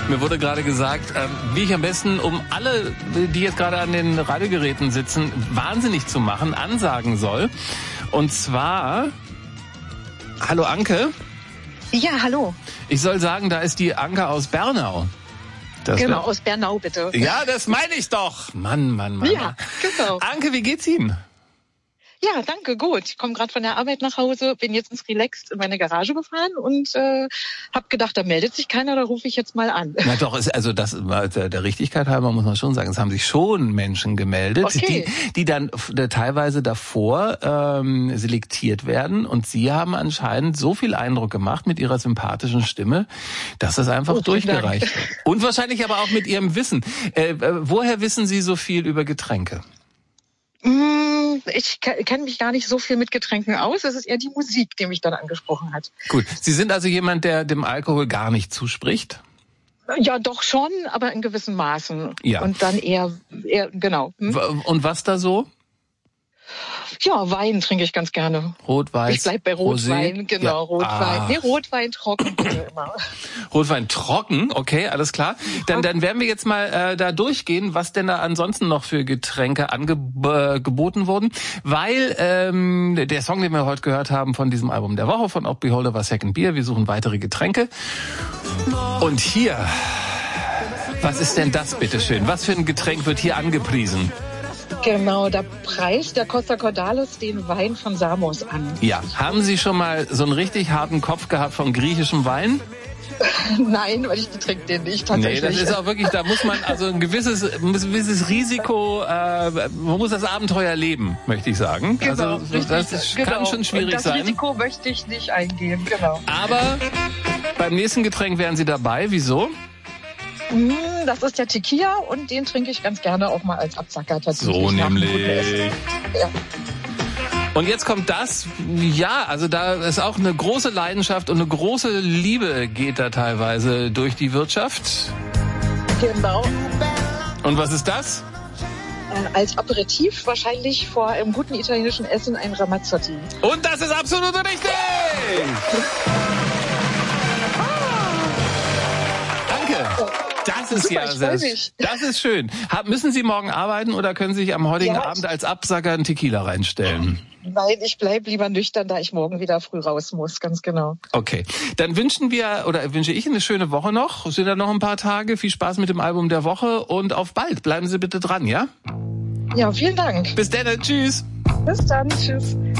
Mir wurde gerade gesagt, wie ich am besten, um alle, die jetzt gerade an den Radiogeräten sitzen, wahnsinnig zu machen, ansagen soll. Und zwar, hallo Anke. Ja, hallo. Ich soll sagen, da ist die Anke aus Bernau. Genau, aus Bernau bitte. Ja, das meine ich doch. Mann. Ja, genau. Anke, wie geht's Ihnen? Ja, danke, gut. Ich komme gerade von der Arbeit nach Hause, bin jetzt ins Relaxed in meine Garage gefahren und habe gedacht, da meldet sich keiner, da rufe ich jetzt mal an. Na doch, also das der Richtigkeit halber muss man schon sagen, es haben sich schon Menschen gemeldet, okay, die dann teilweise davor selektiert werden, und Sie haben anscheinend so viel Eindruck gemacht mit Ihrer sympathischen Stimme, dass das einfach durchgereicht. Und wahrscheinlich aber auch mit Ihrem Wissen. Woher wissen Sie so viel über Getränke? Ich kenne mich gar nicht so viel mit Getränken aus. Es ist eher die Musik, die mich dann angesprochen hat. Gut, Sie sind also jemand, der dem Alkohol gar nicht zuspricht? Ja, doch schon, aber in gewissen Maßen. Ja. Und dann eher genau. Und was da so? Ja, Wein trinke ich ganz gerne. Rotwein. Ich bleib bei Rotwein, Rosé? genau, Ja. Rotwein. Nee, Rotwein trocken bitte immer. Rotwein trocken, okay, alles klar. Dann werden wir jetzt mal da durchgehen, was denn da ansonsten noch für Getränke geboten wurden. Weil der Song, den wir heute gehört haben von diesem Album der Woche von Op Beholder war Second Beer. Wir suchen weitere Getränke. Und hier, was ist denn das, bitteschön? Was für ein Getränk wird hier angepriesen? Genau, da preist der Costa Cordalis den Wein von Samos an. Ja, haben Sie schon mal so einen richtig harten Kopf gehabt von griechischem Wein? Nein, weil ich trinke den nicht tatsächlich. Nee, das ist auch wirklich, da muss man also ein gewisses Risiko, man muss das Abenteuer leben, möchte ich sagen. Genau, also richtig, das kann schon schwierig sein. Das Risiko möchte ich nicht eingehen, genau. Aber beim nächsten Getränk wären Sie dabei, wieso? Das ist der Tequila und den trinke ich ganz gerne auch mal als Absacker tatsächlich. So nämlich. Ja. Und jetzt kommt das, ja, also da ist auch eine große Leidenschaft und eine große Liebe geht da teilweise durch die Wirtschaft. Genau. Und was ist das? Als Aperitif wahrscheinlich vor einem guten italienischen Essen ein Ramazzotti. Und das ist absolut richtig! Danke! Das ist super, das ist schön. Müssen Sie morgen arbeiten oder können Sie sich am heutigen Abend als Absacker einen Tequila reinstellen? Nein, ich bleib lieber nüchtern, da ich morgen wieder früh raus muss, ganz genau. Okay, dann wünsche ich eine schöne Woche noch. Sind da noch ein paar Tage. Viel Spaß mit dem Album der Woche und auf bald. Bleiben Sie bitte dran, ja? Ja, vielen Dank. Bis dann, tschüss. Bis dann, tschüss.